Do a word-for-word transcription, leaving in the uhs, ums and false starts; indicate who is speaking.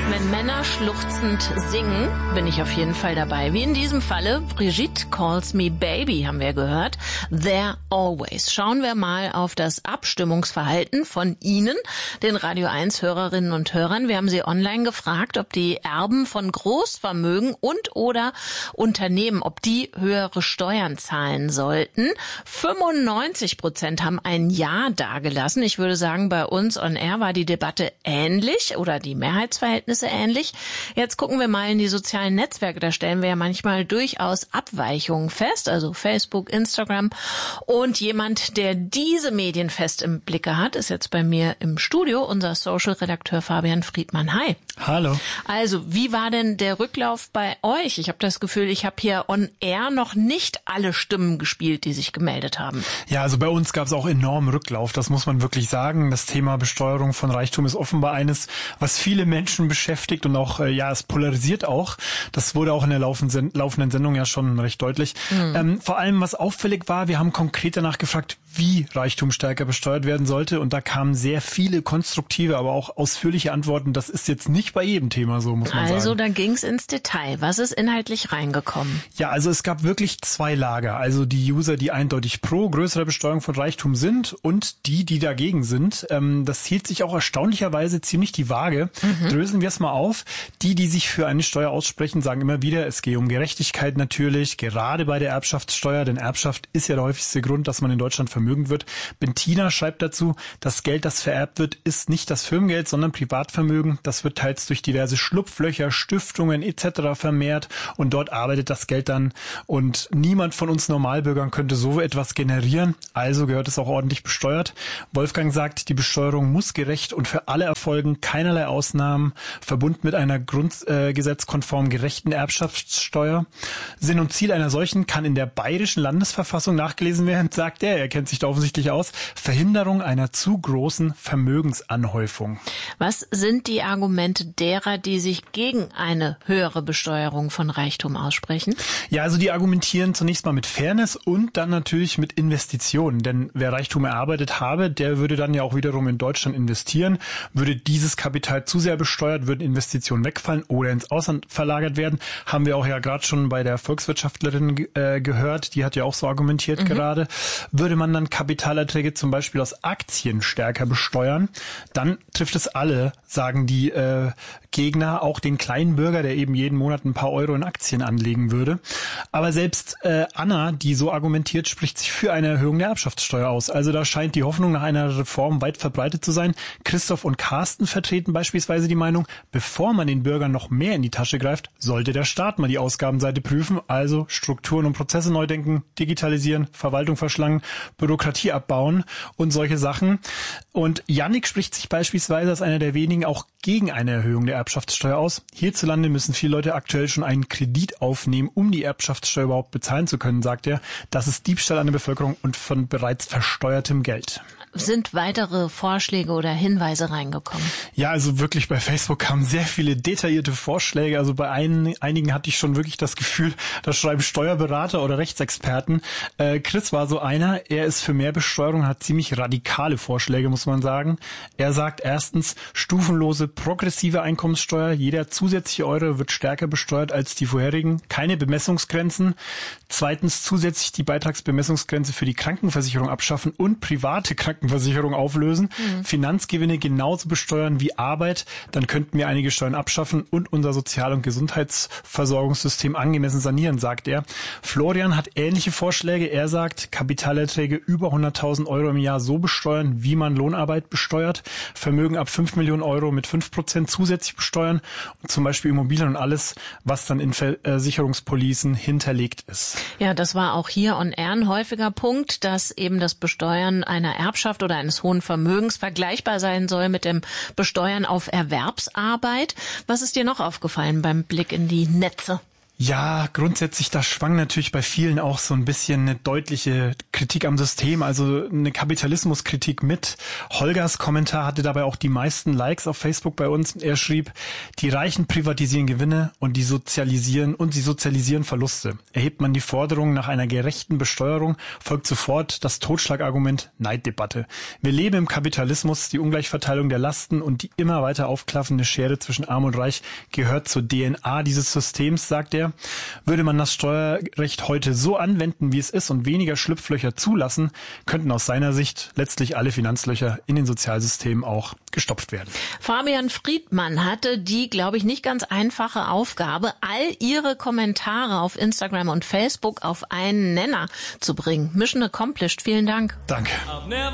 Speaker 1: Wenn Männer schluchzend singen, bin ich auf jeden Fall dabei. Wie in diesem Falle, Brigitte Calls Me Baby, haben wir gehört. There Always. Schauen wir mal auf das Abstimmungsverhalten von Ihnen, den Radio eins Hörerinnen und Hörern. Wir haben Sie online gefragt, ob die Erben von Großvermögen und oder Unternehmen, ob die höhere Steuern zahlen sollten. fünfundneunzig Prozent haben ein Ja dagelassen. Ich würde sagen, bei uns on Air war die Debatte ähnlich oder die Mehrheitsverhältnisse ähnlich. Jetzt gucken wir mal in die sozialen Netzwerke. Da stellen wir ja manchmal durchaus Abweichungen fest, also Facebook, Instagram. Und jemand, der diese Medien fest im Blicke hat, ist jetzt bei mir im Studio, unser Social-Redakteur Fabian Friedmann. Hi.
Speaker 2: Hallo.
Speaker 1: Also, wie war denn der Rücklauf bei euch? Ich habe das Gefühl, ich habe hier on Air noch nicht alle Stimmen gespielt, die sich gemeldet haben.
Speaker 2: Ja, also bei uns gab es auch enormen Rücklauf, das muss man wirklich sagen. Das Thema Besteuerung von Reichtum ist offenbar eines, was viele Menschen beschäftigt und auch, äh, ja, es polarisiert auch. Das wurde auch in der laufenden, laufenden Sendung ja schon recht deutlich. Mhm. Ähm, vor allem, was auffällig war, wir haben konkret danach gefragt, wie Reichtum stärker besteuert werden sollte. Und da kamen sehr viele konstruktive, aber auch ausführliche Antworten. Das ist jetzt nicht bei jedem Thema so, muss man
Speaker 1: also,
Speaker 2: sagen.
Speaker 1: Also da ging's ins Detail. Was ist inhaltlich reingekommen?
Speaker 2: Ja, also es gab wirklich zwei Lager. Also die User, die eindeutig pro größere Besteuerung von Reichtum sind und die, die dagegen sind. Ähm, das hielt sich auch erstaunlicherweise ziemlich die Waage. Mhm. Dröseln wir es mal auf. Die, die sich für eine Steuer aussprechen, sagen immer wieder, es gehe um Gerechtigkeit natürlich, gerade bei der Erbschaftssteuer, denn Erbschaft ist ja der häufigste Grund, dass man in Deutschland vermögend wird. Bentina schreibt dazu, das Geld, das vererbt wird, ist nicht das Firmengeld, sondern Privatvermögen. Das wird teils durch diverse Schlupflöcher, Stiftungen et cetera vermehrt und dort arbeitet das Geld dann und niemand von uns Normalbürgern könnte so etwas generieren, also gehört es auch ordentlich besteuert. Wolfgang sagt, die Besteuerung muss gerecht und für alle erfolgen, keinerlei Ausnahmen, verbunden mit einer grundgesetzkonform gerechten Erbschaftssteuer. Sinn und Ziel einer solchen kann in der bayerischen Landesverfassung nachgelesen werden, sagt er, er kennt sich da offensichtlich aus, Verhinderung einer zu großen Vermögensanhäufung.
Speaker 1: Was sind die Argumente derer, die sich gegen eine höhere Besteuerung von Reichtum aussprechen?
Speaker 2: Ja, also die argumentieren zunächst mal mit Fairness und dann natürlich mit Investitionen, denn wer Reichtum erarbeitet habe, der würde dann ja auch wiederum in Deutschland investieren. Würde dieses Kapital zu sehr besteuert, würden Investitionen wegfallen oder ins Ausland verlagert werden. Haben wir auch ja gerade schon bei der Volkswirtschaftlerin äh, gehört, die hat ja auch so argumentiert mhm. gerade. Würde man dann Kapitalerträge zum Beispiel aus Aktien stärker besteuern, dann trifft es alle, sagen die äh, Gegner, auch den kleinen Bürger, der eben jeden Monat ein paar Euro in Aktien anlegen würde. Aber selbst äh, Anna, die so argumentiert, spricht sich für eine Erhöhung der Erbschaftssteuer aus. Also da scheint die Hoffnung nach einer Reform weit verbreitet zu sein. Christoph und Carsten vertreten beispielsweise die Meinung, bevor man den Bürgern noch mehr in die Tasche greift, sollte der Staat mal die Ausgabenseite prüfen, also Strukturen und Prozesse neu denken, digitalisieren, Verwaltung verschlangen, Bürokratie abbauen und solche Sachen. Und Yannick spricht sich beispielsweise als einer der wenigen auch gegen eine Erhöhung der Erbschaftssteuer aus. Hierzulande müssen viele Leute aktuell schon einen Kredit aufnehmen, um die Erbschaftssteuer überhaupt bezahlen zu können, sagt er. Das ist Diebstahl an der Bevölkerung und von bereits versteuertem Geld.
Speaker 1: Sind weitere Vorschläge oder Hinweise reingekommen? Ja,
Speaker 2: also wirklich bei Facebook kamen sehr viele detaillierte Vorschläge. Also bei ein, einigen hatte ich schon wirklich das Gefühl, da schreiben Steuerberater oder Rechtsexperten. Äh, Chris war so einer, er ist für mehr Besteuerung, hat ziemlich radikale Vorschläge, muss man sagen. Er sagt erstens, stufenlose progressive Einkommenssteuer. Jeder zusätzliche Euro wird stärker besteuert als die vorherigen. Keine Bemessungsgrenzen. Zweitens, zusätzlich die Beitragsbemessungsgrenze für die Krankenversicherung abschaffen und private Krankenversicherung auflösen. Mhm. Finanzgewinne genauso besteuern wie Arbeit. Dann könnten wir einige Steuern abschaffen und unser Sozial- und Gesundheitsversorgungssystem angemessen sanieren, sagt er. Florian hat ähnliche Vorschläge. Er sagt, Kapitalerträge über hunderttausend Euro im Jahr so besteuern, wie man Lohnarbeit besteuert. Vermögen ab fünf Millionen Euro mit fünf Prozent zusätzlich besteuern. Und zum Beispiel Immobilien und alles, was dann in Versicherungspolicen hinterlegt ist.
Speaker 1: Ja, das war auch hier on air ein häufiger Punkt, dass eben das Besteuern einer Erbschaft oder eines hohen Vermögens vergleichbar sein soll mit dem Besteuern auf Erwerbsarbeit. Was ist dir noch aufgefallen beim Blick in die Netze?
Speaker 2: Ja, grundsätzlich, da schwang natürlich bei vielen auch so ein bisschen eine deutliche Kritik am System, also eine Kapitalismuskritik mit. Holgers Kommentar hatte dabei auch die meisten Likes auf Facebook bei uns. Er schrieb, die Reichen privatisieren Gewinne und die sozialisieren und sie sozialisieren Verluste. Erhebt man die Forderung nach einer gerechten Besteuerung, folgt sofort das Totschlagargument Neiddebatte. Wir leben im Kapitalismus, die Ungleichverteilung der Lasten und die immer weiter aufklaffende Schere zwischen Arm und Reich gehört zur D N A dieses Systems, sagt er. Würde man das Steuerrecht heute so anwenden, wie es ist und weniger Schlupflöcher zulassen, könnten aus seiner Sicht letztlich alle Finanzlöcher in den Sozialsystemen auch gestopft werden.
Speaker 1: Fabian Friedmann hatte die, glaube ich, nicht ganz einfache Aufgabe, all Ihre Kommentare auf Instagram und Facebook auf einen Nenner zu bringen. Mission accomplished. Vielen Dank.
Speaker 2: Danke.